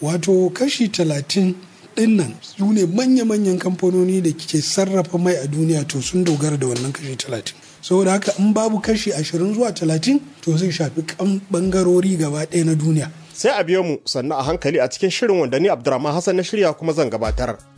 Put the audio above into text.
wato kashi 30 ɗin nan su ne manya-manyan kamfanoni da ke sarrafa mai a duniya, to sun dogara da wannan kashi 30. Saboda haka in babu kashi 20 zuwa 30 to zai shafi bangarori gaba ɗaya na duniya. Sai a biyo mu sannu a hankali a cikin shirin wanda ni Abdurrahman Hassan na shirya kuma zan gabatar.